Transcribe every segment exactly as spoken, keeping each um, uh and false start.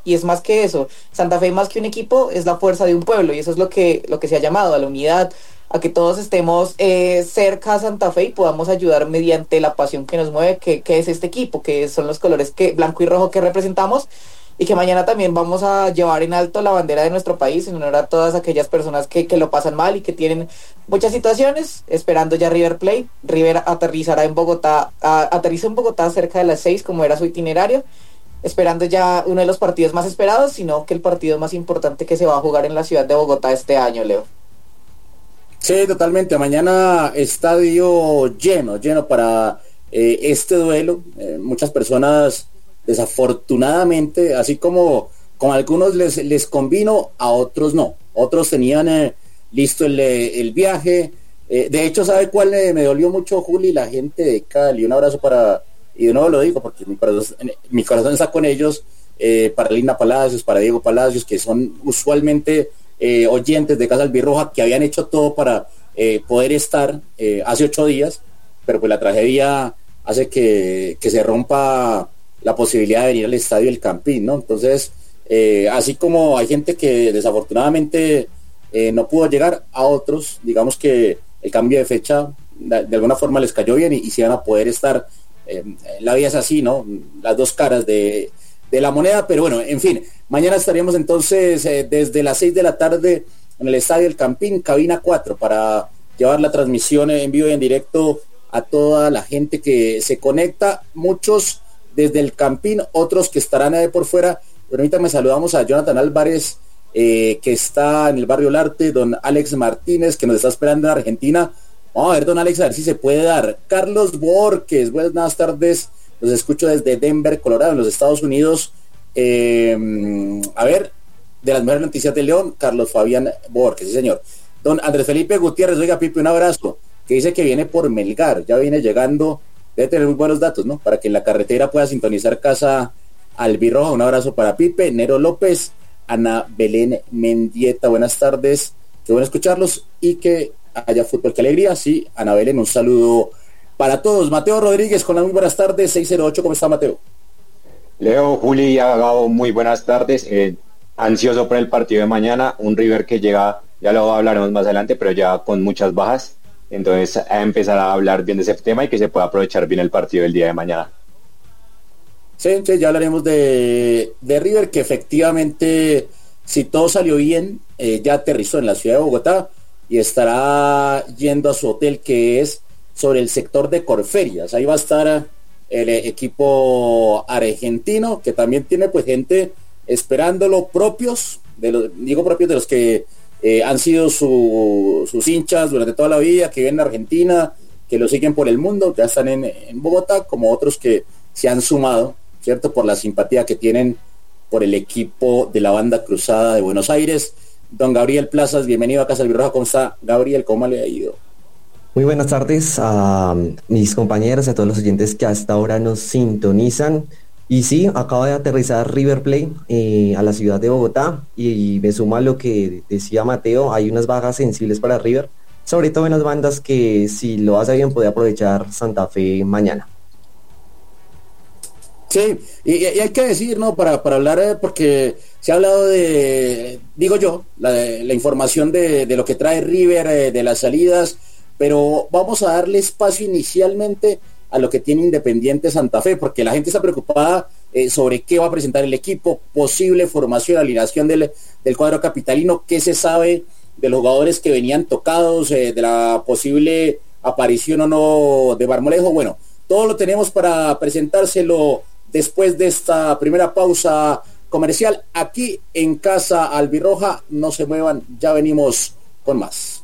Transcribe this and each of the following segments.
y es más que eso. Santa Fe, más que un equipo, es la fuerza de un pueblo, y eso es lo que, lo que se ha llamado, a la unidad, a que todos estemos eh, cerca a Santa Fe y podamos ayudar mediante la pasión que nos mueve, que, que es este equipo, que son los colores que, blanco y rojo, que representamos, y que mañana también vamos a llevar en alto la bandera de nuestro país en honor a todas aquellas personas que, que lo pasan mal y que tienen muchas situaciones, esperando ya River Plate. River aterrizará en Bogotá, a, aterriza en Bogotá cerca de las seis, como era su itinerario, esperando ya uno de los partidos más esperados, sino que el partido más importante que se va a jugar en la ciudad de Bogotá este año, Leo. Sí, totalmente. Mañana estadio lleno, lleno para eh, este duelo. Eh, muchas personas, desafortunadamente, así como con algunos les, les convino, a otros no. Otros tenían eh, listo el, el viaje. Eh, de hecho, ¿sabe cuál eh, me dolió mucho, Juli? La gente de Cali. Un abrazo para, y de nuevo lo digo porque mi corazón, mi corazón está con ellos, eh, para Lina Palacios, para Diego Palacios, que son usualmente eh, oyentes de Casa Albirroja, que habían hecho todo para eh, poder estar eh, hace ocho días, pero pues la tragedia hace que, que se rompa la posibilidad de venir al estadio El Campín, ¿no? Entonces, eh, así como hay gente que desafortunadamente eh, no pudo llegar, a otros, digamos que el cambio de fecha de, de alguna forma les cayó bien y, y si van a poder estar. Eh, la vida es así, ¿no? Las dos caras de, de la moneda, pero bueno, en fin, mañana estaremos entonces eh, desde las seis de la tarde en el estadio El Campín, cabina cuatro, para llevar la transmisión en vivo y en directo a toda la gente que se conecta, muchos desde el Campín, otros que estarán eh, por fuera. Permítanme, saludamos a Jonathan Álvarez, eh, que está en el barrio Larte, don Alex Martínez, que nos está esperando en Argentina. Vamos a ver, don Alex, a ver si se puede dar. Carlos Borges, buenas tardes, los escucho desde Denver, Colorado, en los Estados Unidos. Eh, a ver, de las mejores noticias de León, Carlos Fabián Borges, sí señor. Don Andrés Felipe Gutiérrez, oiga, Pipe, un abrazo, que dice que viene por Melgar, ya viene llegando, debe tener muy buenos datos, ¿no? Para que en la carretera pueda sintonizar Casa Albirroja. Un abrazo para Pipe. Nero López, Ana Belén Mendieta, buenas tardes, qué bueno escucharlos y que haya fútbol, qué alegría. Sí, Ana Belén, un saludo para todos. Mateo Rodríguez con las muy buenas tardes, seis cero ocho, ¿cómo está, Mateo? Leo, Juli y Agao, muy buenas tardes. Eh, ansioso por el partido de mañana, un River que llega, ya lo hablaremos más adelante, pero ya con muchas bajas. Entonces, a empezar a hablar bien de ese tema y que se pueda aprovechar bien el partido del día de mañana. Sí, sí, ya hablaremos de, de River, que efectivamente, si todo salió bien, eh, ya aterrizó en la ciudad de Bogotá y estará yendo a su hotel, que es sobre el sector de Corferias. Ahí va a estar el equipo argentino, que también tiene pues gente esperándolo, propios, de los, digo propios de los que eh, han sido su, sus hinchas durante toda la vida, que viven en Argentina, que lo siguen por el mundo, ya están en, en Bogotá, como otros que se han sumado, ¿cierto? Por la simpatía que tienen por el equipo de la banda cruzada de Buenos Aires. Don Gabriel Plazas, bienvenido a Casa Albirroja. ¿Cómo está, Gabriel? ¿Cómo le ha ido? Muy buenas tardes a mis compañeros, a todos los oyentes que hasta ahora nos sintonizan. Y sí, acaba de aterrizar River Plate eh, a la ciudad de Bogotá y, y me suma lo que decía Mateo, hay unas bajas sensibles para River, sobre todo en las bandas, que si lo hace bien puede aprovechar Santa Fe mañana. Sí, y, y hay que decir, ¿no? Para, para hablar, eh, porque se ha hablado de, digo yo, la, la información de, de lo que trae River, eh, de las salidas, pero vamos a darle espacio inicialmente a lo que tiene Independiente Santa Fe, porque la gente está preocupada eh, sobre qué va a presentar el equipo, posible formación, alineación del, del cuadro capitalino, qué se sabe de los jugadores que venían tocados, eh, de la posible aparición o no de Marmolejo. Bueno, todo lo tenemos para presentárselo después de esta primera pausa comercial aquí en Casa Albirroja. No se muevan, ya venimos con más.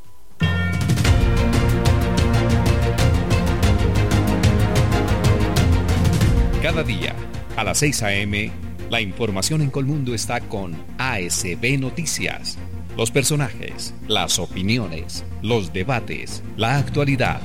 Cada día, a las seis a eme, la información en Colmundo está con A S B Noticias. Los personajes, las opiniones, los debates, la actualidad.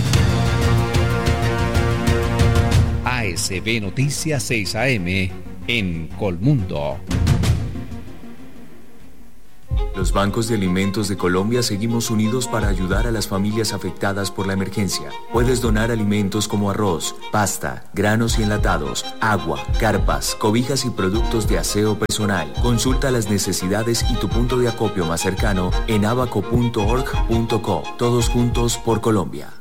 A S B Noticias seis a eme en Colmundo. Los bancos de alimentos de Colombia seguimos unidos para ayudar a las familias afectadas por la emergencia. Puedes donar alimentos como arroz, pasta, granos y enlatados, agua, carpas, cobijas y productos de aseo personal. Consulta las necesidades y tu punto de acopio más cercano en abaco punto org punto co. Todos juntos por Colombia.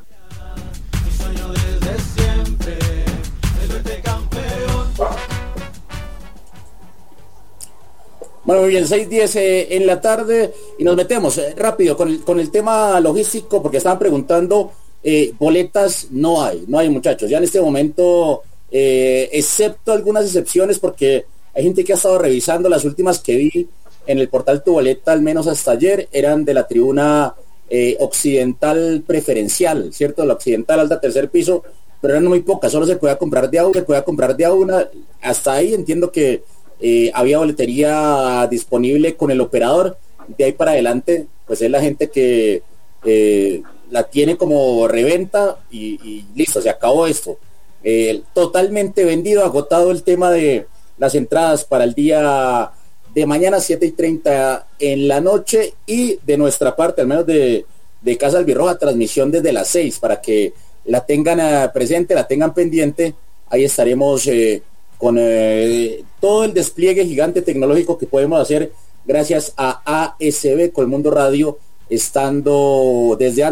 Bueno, muy bien, seis diez eh, en la tarde y nos metemos eh, rápido con el, con el tema logístico porque estaban preguntando, eh, boletas no hay, no hay muchachos, ya en este momento, eh, excepto algunas excepciones porque hay gente que ha estado revisando las últimas que vi en el portal Tu Boleta, al menos hasta ayer, eran de la tribuna eh, occidental preferencial, ¿cierto? La occidental alta tercer piso, pero eran muy pocas, solo se podía comprar de a una, se podía comprar de a una, hasta ahí entiendo que Eh, había boletería disponible con el operador. De ahí para adelante pues es la gente que eh, la tiene como reventa y, y listo, se acabó esto, eh, totalmente vendido, agotado el tema de las entradas para el día de mañana siete y treinta en la noche, y de nuestra parte, al menos de, de Casa Albirroja, transmisión desde las seis para que la tengan uh, presente, la tengan pendiente. Ahí estaremos eh, con eh, todo el despliegue gigante tecnológico que podemos hacer gracias a A S B Colmundo Radio, estando desde